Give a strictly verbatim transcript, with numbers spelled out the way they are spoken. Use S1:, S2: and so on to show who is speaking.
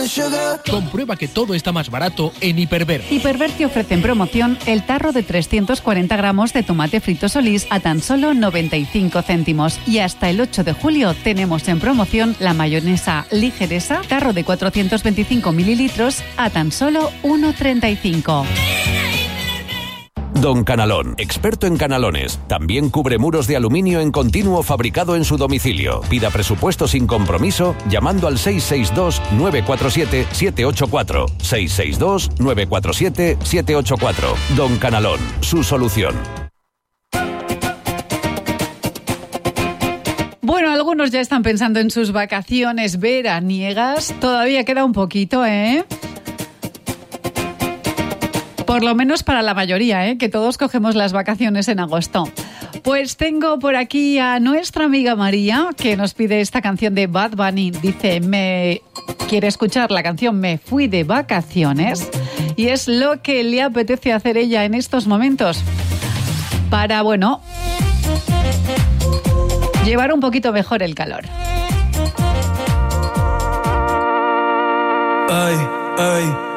S1: Comprueba que todo está más barato en Hiperver.
S2: Hiperver te ofrece en promoción el tarro de trescientos cuarenta gramos de tomate frito Solís a tan solo noventa y cinco céntimos. Y hasta el ocho de julio tenemos en promoción la mayonesa Ligeresa, tarro de cuatrocientos veinticinco mililitros a tan solo uno treinta y cinco.
S3: Don Canalón, experto en canalones. También cubre muros de aluminio en continuo fabricado en su domicilio. Pida presupuesto sin compromiso llamando al seis seis dos, nueve cuatro siete, siete ocho cuatro. seis seis dos, nueve cuatro siete, siete ocho cuatro. Don Canalón, su solución.
S2: Bueno, algunos ya están pensando en sus vacaciones veraniegas. Todavía queda un poquito, ¿eh? Por lo menos para la mayoría, ¿eh? Que todos cogemos las vacaciones en agosto. Pues tengo por aquí a nuestra amiga María, que nos pide esta canción de Bad Bunny. Dice, me quiere escuchar la canción Me Fui de Vacaciones. Y es lo que le apetece hacer ella en estos momentos. Para, bueno, llevar un poquito mejor el calor.
S4: Ay, ay.